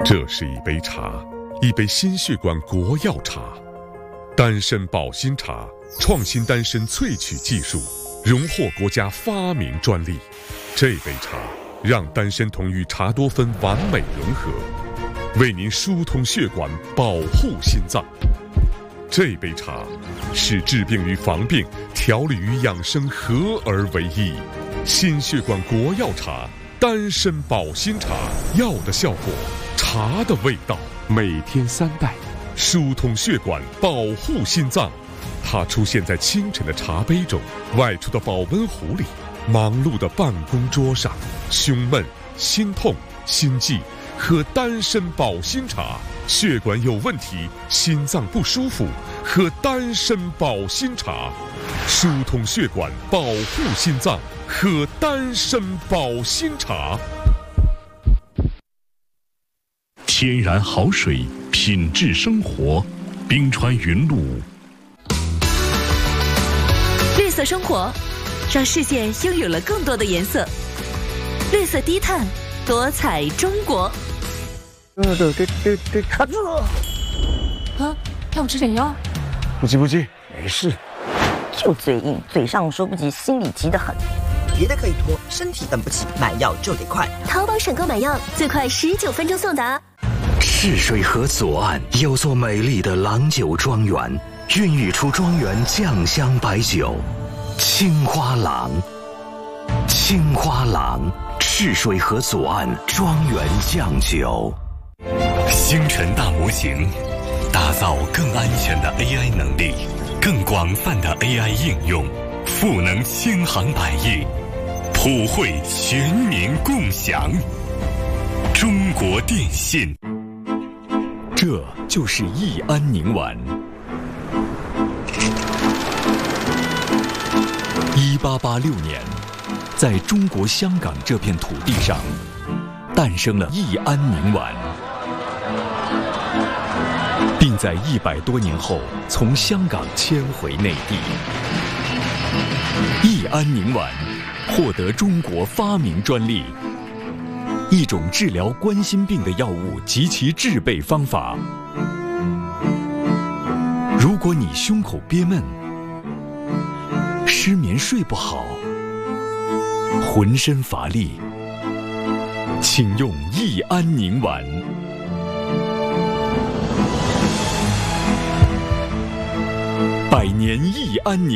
这是一杯茶，一杯心血管国药茶，丹参保心茶，创新丹参萃取技术，荣获国家发明专利。这杯茶让丹参酮与茶多酚完美融合，为您疏通血管，保护心脏。这杯茶是治病与防病、调理与养生合而为一。心血管国药茶，丹参保心茶，药的效果，茶的味道，每天3袋，疏通血管，保护心脏。它出现在清晨的茶杯中，外出的保温壶里，忙碌的办公桌上。胸闷、心痛、心悸，喝丹参保心茶；血管有问题、心脏不舒服，喝丹参保心茶。疏通血管，保护心脏，喝丹参保心茶。 天然好水，品质生活，冰川云露。 绿色生活，让世界拥有了更多的颜色。绿色低碳，多彩中国。 卡住了！ 啊，让我吃点药？ 不急不急，没事。 就嘴硬，嘴上说不急，心里急得很。 别的可以拖，身体等不起，买药就得快。 淘宝省购买药，最快19分钟送达。 赤水河左岸有座美丽的郎酒庄园，孕育出庄园酱香白酒青花郎。青花郎，赤水河左岸庄园酱酒。 星辰大模型，打造更安全的 AI 能力，更广泛的 AI 应用，赋能千行百业，普惠全民共享。中国电信。 这就是益安宁丸。1886年，在中国香港这片土地上，诞生了益安宁丸，并在100多年后从香港迁回内地。益安宁丸获得中国发明专利，一种治疗冠心病的药物及其制备方法。如果你胸口憋闷、失眠睡不好、浑身乏力，请用益安宁丸。100年益安宁。